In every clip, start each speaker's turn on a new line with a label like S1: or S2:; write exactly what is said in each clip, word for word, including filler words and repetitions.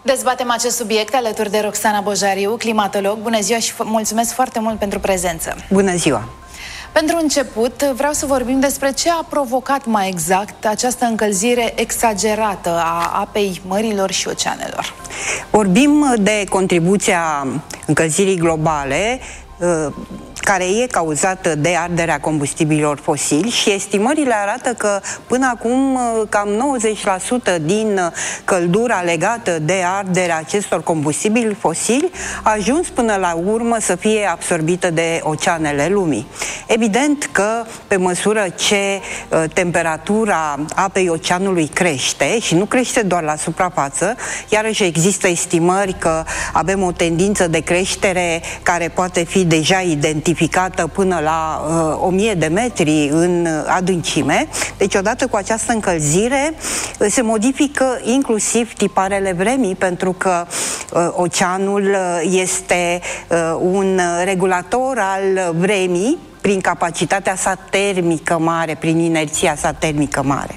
S1: Dezbatem acest subiect alături de Roxana Bojariu, climatolog. Bună ziua și mulțumesc foarte mult pentru prezență.
S2: Bună ziua!
S1: Pentru început, vreau să vorbim despre ce a provocat mai exact această încălzire exagerată a apei mărilor și oceanelor.
S2: Vorbim de contribuția încălzirii globale care e cauzată de arderea combustibililor fosili și estimările arată că până acum cam nouăzeci la sută din căldura legată de arderea acestor combustibili fosili a ajuns până la urmă să fie absorbită de oceanele lumii. Evident că pe măsură ce temperatura apei oceanului crește, și nu crește doar la suprafață, iarăși există estimări că avem o tendință de creștere care poate fi deja identificată până la uh, o mie de metri în adâncime. Deci odată cu această încălzire se modifică inclusiv tiparele vremii, pentru că uh, oceanul este uh, un regulator al vremii prin capacitatea sa termică mare, prin inerția sa termică mare.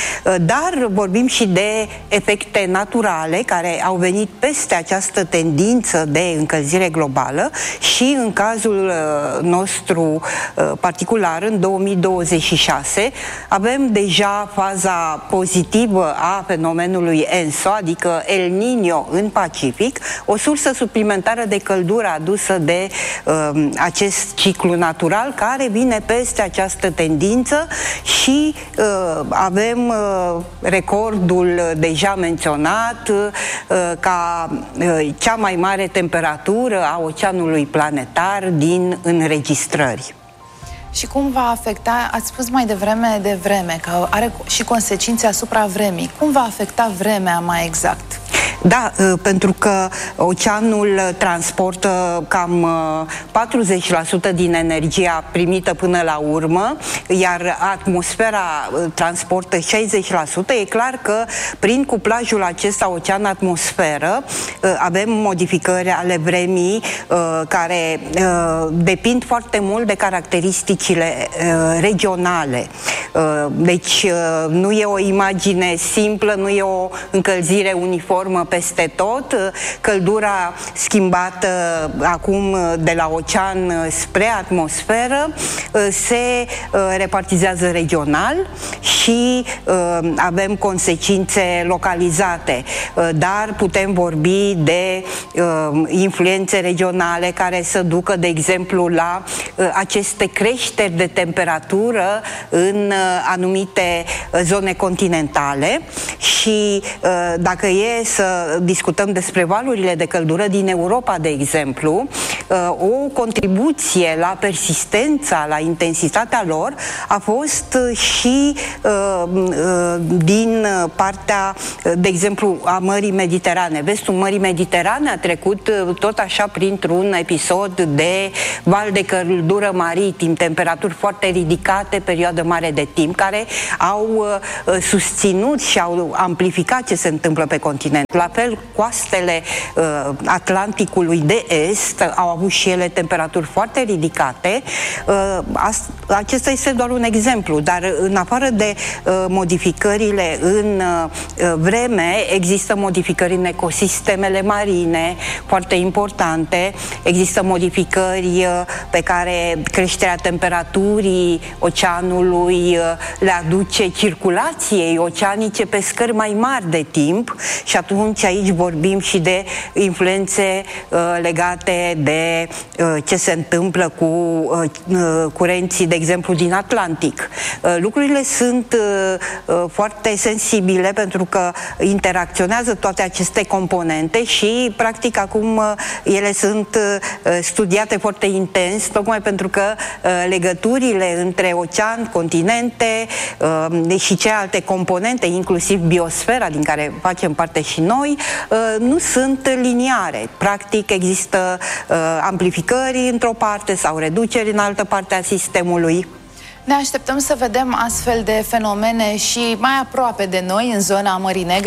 S2: Dar vorbim și de efecte naturale care au venit peste această tendință de încălzire globală și în cazul nostru particular, în două mii douăzeci și șase, avem deja faza pozitivă a fenomenului ENSO, adică El Niño în Pacific, o sursă suplimentară de căldură adusă de uh, acest ciclu natural care vine peste această tendință și uh, avem uh, recordul deja menționat uh, ca uh, cea mai mare temperatură a oceanului planetar din înregistrări.
S1: Și cum va afecta, ați spus mai devreme de vreme, că are și consecințe asupra vremii. Cum va afecta vremea mai exact?
S2: Da, pentru că oceanul transportă cam patruzeci la sută din energia primită până la urmă, iar atmosfera transportă șaizeci la sută. E clar că prin cuplajul acesta ocean-atmosferă avem modificări ale vremii care depind foarte mult de caracteristicile regionale. Deci nu e o imagine simplă, nu e o încălzire uniformă peste tot. Căldura schimbată acum de la ocean spre atmosferă se repartizează regional și avem consecințe localizate, dar putem vorbi de influențe regionale care să ducă, de exemplu, la aceste creșteri de temperatură în anumite zone continentale și dacă e să discutăm despre valurile de căldură din Europa, de exemplu, o contribuție la persistența, la intensitatea lor a fost și din partea, de exemplu, a Mării Mediterane. Vestul Mării Mediterane a trecut tot așa printr-un episod de val de căldură maritim, temperaturi foarte ridicate, perioadă mare de timp, care au susținut și au amplificat ce se întâmplă pe continent. La fel, coastele uh, Atlanticului de Est au avut și ele temperaturi foarte ridicate. Uh, acesta este doar un exemplu, dar în afară de uh, modificările în uh, vreme, există modificări în ecosistemele marine foarte importante, există modificări uh, pe care creșterea temperaturii oceanului uh, le aduce circulației oceanice pe scări mai mari de timp și atunci aici vorbim și de influențe uh, legate de uh, ce se întâmplă cu uh, curenții, de exemplu, din Atlantic. Uh, lucrurile sunt uh, foarte sensibile pentru că interacționează toate aceste componente și, practic, acum uh, ele sunt uh, studiate foarte intens, tocmai pentru că uh, legăturile între ocean, continente uh, și celelalte componente, inclusiv biosfera din care facem parte și noi, nu sunt liniare. Practic există amplificări într-o parte sau reduceri în altă parte a sistemului.
S1: Ne așteptăm să vedem astfel de fenomene și mai aproape de noi, în zona Mării Negre?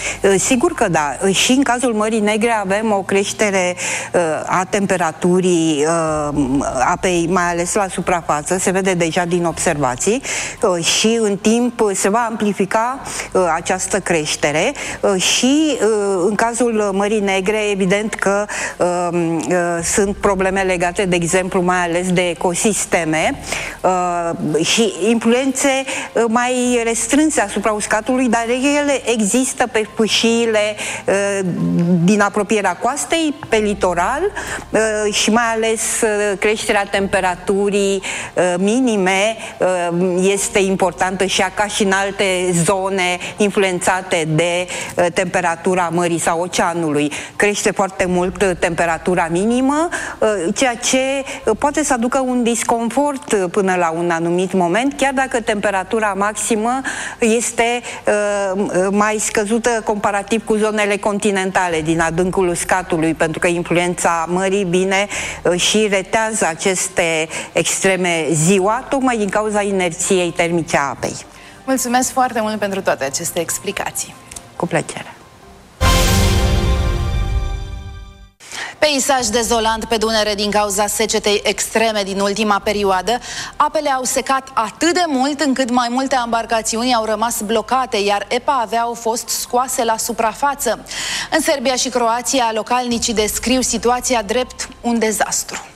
S2: Sigur că da. Și în cazul Mării Negre avem o creștere a temperaturii apei, mai ales la suprafață, se vede deja din observații și în timp se va amplifica această creștere și în cazul Mării Negre evident că sunt probleme legate, de exemplu, mai ales de ecosisteme și influențe mai restrânse asupra uscatului, dar ele există pe fâșiile din apropierea coastei, pe litoral și mai ales creșterea temperaturii minime este importantă și ea, ca și în alte zone influențate de temperatura mării sau oceanului. Crește foarte mult temperatura minimă, ceea ce poate să aducă un disconfort până la un anumit moment, chiar dacă temperatura maximă este mai scăzută comparativ cu zonele continentale din adâncul uscatului, pentru că influența mării vine și retează aceste extreme ziua, tocmai din cauza inerției termice a apei.
S1: Mulțumesc foarte mult pentru toate aceste explicații.
S2: Cu plăcere.
S1: Peisaj dezolant pe Dunăre din cauza secetei extreme din ultima perioadă. Apele au secat atât de mult încât mai multe embarcațiuni au rămas blocate, iar epave au fost scoase la suprafață. În Serbia și Croația, localnicii descriu situația drept un dezastru.